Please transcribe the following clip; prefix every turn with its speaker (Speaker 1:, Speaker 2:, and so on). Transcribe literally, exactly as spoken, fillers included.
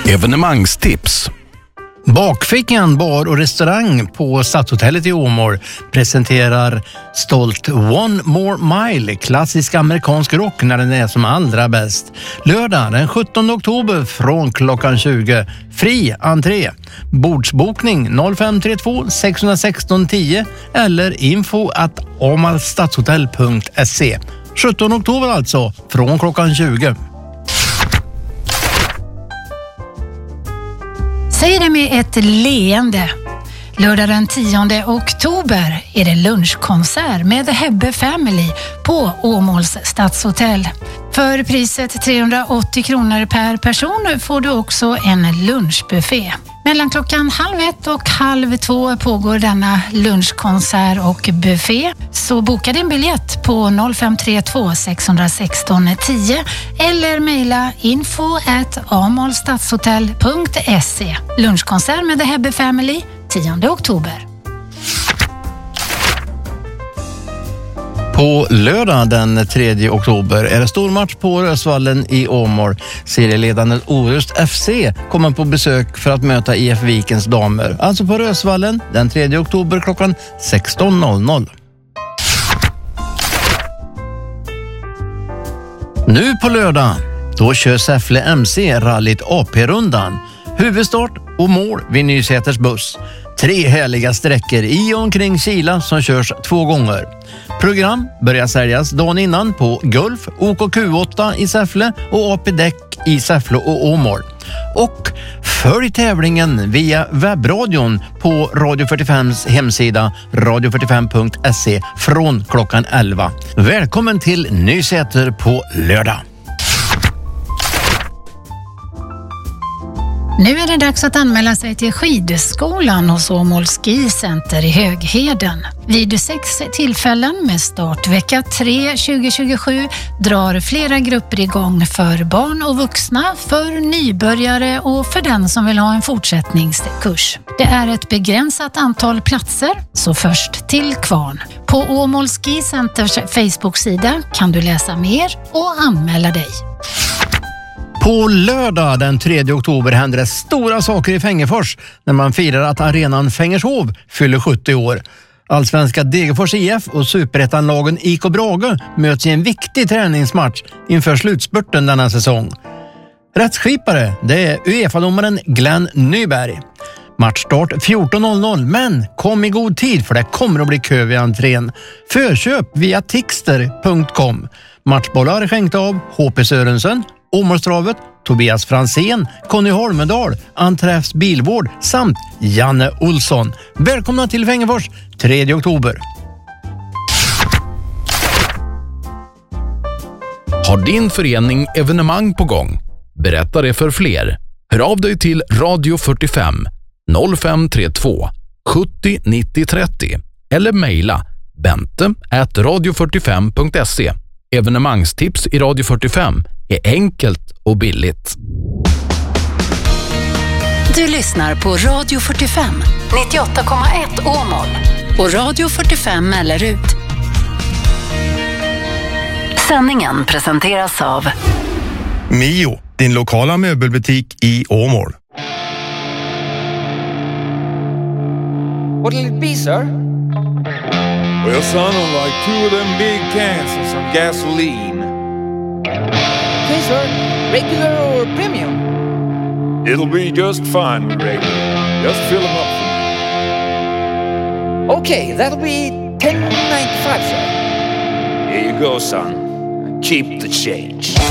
Speaker 1: Evenemangstips.
Speaker 2: Bakfickan bar och restaurang på Stadshotellet i Åmål presenterar stolt One More Mile, klassisk amerikansk rock när den är som allra bäst. Lördag den sjuttonde oktober från klockan tjugo. Fri entré. Bordsbokning noll fem tre två sex ett sex tio eller info at amalstadshotel punkt se. sjuttonde oktober alltså från klockan tjugo.
Speaker 3: Säg det med ett leende. Lördag den tionde oktober är det lunchkonsert med The Hebbe Family på Åmåls Stadshotell. För priset trehundraåttio kronor per person får du också en lunchbuffé. Mellan klockan halv ett och halv två pågår denna lunchkonsert och buffé. Så boka din biljett på noll fem tre två sex ett sex tio eller mejla info at amalstadshotel punkt se. Lunchkonsert med The Hebbe Family tionde oktober.
Speaker 2: På lördag den tredje oktober är det stor match på Rösvallen i Åmål. Serieledandet Orust F C kommer på besök för att möta I F Vikens damer. Alltså på Rösvallen den tredje oktober klockan sexton noll noll. Nu på lördag, då kör Säffle M C rallyt A P-rundan. Huvudstart och mål vid Nysäters buss. Tre härliga sträckor i och omkring Kila som körs två gånger. Program börjar säljas dagen innan på Gulf, O K Q åtta i Säffle och A P Däck i Säffle och Åmål. Och följ tävlingen via webbradion på Radio fyrtiofems hemsida radio fyrtiofem punkt se från klockan elva. Välkommen till Nysäter på lördag.
Speaker 3: Nu är det dags att anmäla sig till skidskolan hos Åmål Ski Center i Högheden. Vid sex tillfällen med start vecka tre tjugo tjugosju drar flera grupper igång för barn och vuxna, för nybörjare och för den som vill ha en fortsättningskurs. Det är ett begränsat antal platser, så först till kvarn. På Åmål Ski Centers Facebook-sida kan du läsa mer och anmäla dig.
Speaker 2: På lördag den tredje oktober händer det stora saker i Fängefors när man firar att arenan Fängershov fyller sjuttio år. Allsvenska Degerfors I F och superettanlagen I K Brage möts i en viktig träningsmatch inför slutspurten denna säsong. Rättsskipare, det är UEFA-domaren Glenn Nyberg. Matchstart fjorton noll noll, men kom i god tid för det kommer att bli kö vid entrén. Förköp via tixter punkt com. Matchbollar är skänkt av H P Sörensen, Åmålstravet, Tobias Fransén, Conny Holmedal, Anträffs Bilvård samt Janne Olsson. Välkomna till Fängefors tredje oktober.
Speaker 1: Har din förening evenemang på gång? Berätta det för fler. Hör av dig till Radio fyrtiofem noll fem tre två sjuttio nittio trettio eller mejla bente at radio fyrtiofem punkt se. Evenemangstips i Radio fyrtiofem är enkelt och billigt.
Speaker 4: Du lyssnar på Radio fyrtiofem, nittioåtta komma ett Åmål och Radio fyrtiofem Mellerud. Sändningen presenteras av
Speaker 5: Mio, din lokala möbelbutik i Åmål.
Speaker 6: What'll it be, sir?
Speaker 7: Well, son, I'd like two of them big cans and some gasoline.
Speaker 6: Okay, sir. Regular or premium?
Speaker 7: It'll be just fine with regular. Just fill them up for me.
Speaker 6: Okay, that'll be ten ninety-five, sir.
Speaker 7: Here you go, son. Keep the change.